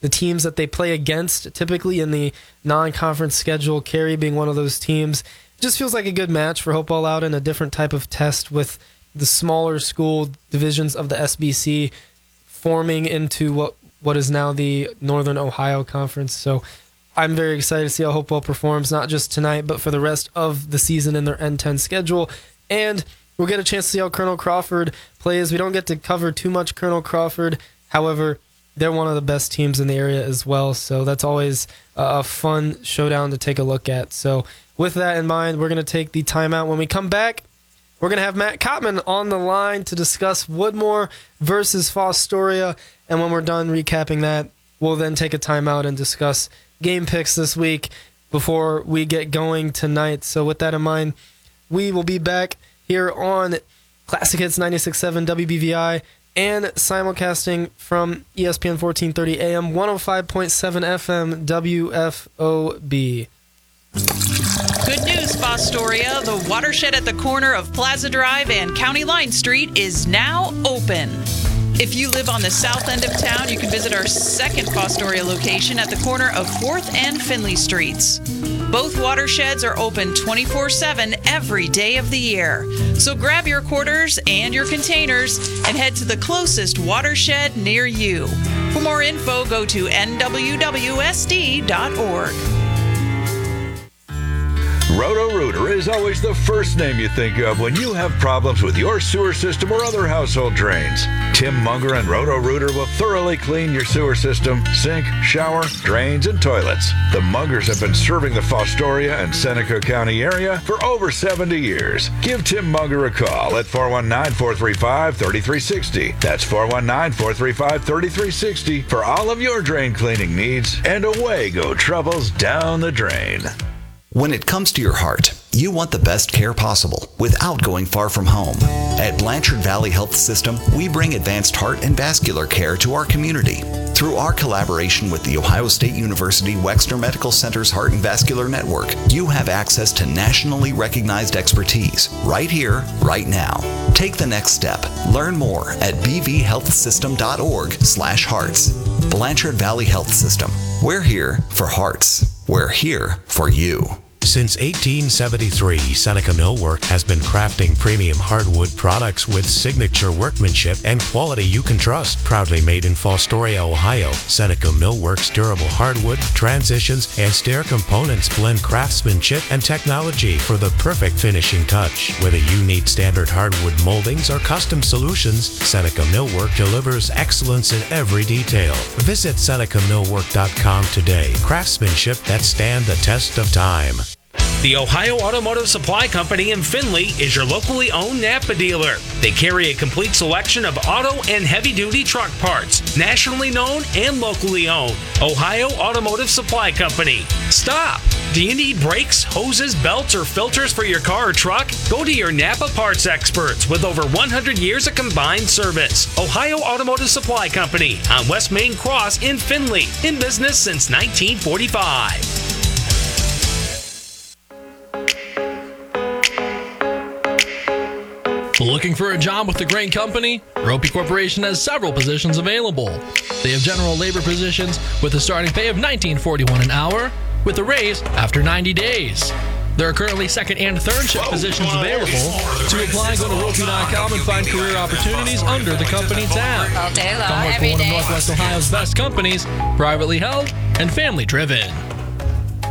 the teams that they play against, typically in the non-conference schedule, Cary being one of those teams. It just feels like a good match for Hopewell Loudon, a different type of test with the smaller school divisions of the SBC forming into what is now the Northern Ohio Conference. So I'm very excited to see how Hopewell performs, not just tonight, but for the rest of the season in their N10 schedule. And we'll get a chance to see how Colonel Crawford plays. We don't get to cover too much Colonel Crawford. However, they're one of the best teams in the area as well. So that's always a fun showdown to take a look at. So with that in mind, we're going to take the timeout. When we come back, we're going to have Matt Kottman on the line to discuss Woodmore versus Fostoria. And when we're done recapping that, we'll then take a timeout and discuss game picks this week before we get going tonight. So with that in mind, we will be back here on Classic Hits 96.7 WBVI and simulcasting from ESPN 1430 AM, 105.7 FM WFOB. Good news, Fostoria. The watershed at the corner of Plaza Drive and County Line Street is now open. If you live on the south end of town, you can visit our second Fostoria location at the corner of 4th and Finley Streets. Both watersheds are open 24/7 every day of the year. So grab your quarters and your containers and head to the closest watershed near you. For more info, go to nwwsd.org. Roto-Rooter is always the first name you think of when you have problems with your sewer system or other household drains. Tim Munger and Roto-Rooter will thoroughly clean your sewer system, sink, shower, drains, and toilets. The Mungers have been serving the Fostoria and Seneca County area for over 70 years. Give Tim Munger a call at 419-435-3360. That's 419-435-3360 for all of your drain cleaning needs, and away go troubles down the drain. When it comes to your heart, you want the best care possible without going far from home. At Blanchard Valley Health System, we bring advanced heart and vascular care to our community. Through our collaboration with the Ohio State University Wexner Medical Center's Heart and Vascular Network, you have access to nationally recognized expertise right here, right now. Take the next step. Learn more at bvhealthsystem.org/hearts. Blanchard Valley Health System. We're here for hearts. We're here for you. Since 1873, Seneca Millwork has been crafting premium hardwood products with signature workmanship and quality you can trust. Proudly made in Fostoria, Ohio, Seneca Millwork's durable hardwood, transitions, and stair components blend craftsmanship and technology for the perfect finishing touch. Whether you need standard hardwood moldings or custom solutions, Seneca Millwork delivers excellence in every detail. Visit SenecaMillwork.com today. Craftsmanship that stand the test of time. The Ohio Automotive Supply Company in Findlay is your locally owned Napa dealer. They carry a complete selection of auto and heavy-duty truck parts, nationally known and locally owned. Ohio Automotive Supply Company. Stop! Do you need brakes, hoses, belts, or filters for your car or truck? Go to your Napa parts experts with over 100 years of combined service. Ohio Automotive Supply Company on West Main Cross in Findlay. In business since 1945. Looking for a job with a great company? Ropey Corporation has several positions available. They have general labor positions with a starting pay of $19.41 an hour with a raise after 90 days. There are currently second and third shift positions available. To apply, go to ropey.com and find career opportunities under the company tab. All day long, Come work for every one of day. Northwest Ohio's best companies, privately held and family driven.